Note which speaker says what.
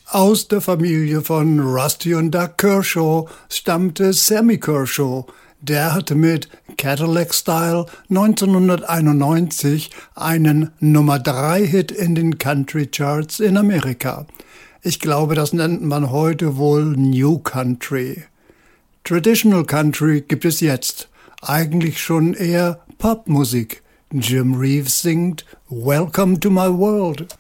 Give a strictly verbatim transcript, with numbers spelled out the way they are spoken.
Speaker 1: Aus der Familie von Rusty und Doug Kershaw stammte Sammy Kershaw. Der hatte mit Cadillac Style neunzehnhunderteinundneunzig einen Nummer drei Hit in den Country Charts in Amerika. Ich glaube, das nennt man heute wohl New Country. Traditional Country gibt es jetzt. Eigentlich schon eher Popmusik. Jim Reeves singt Welcome to my world.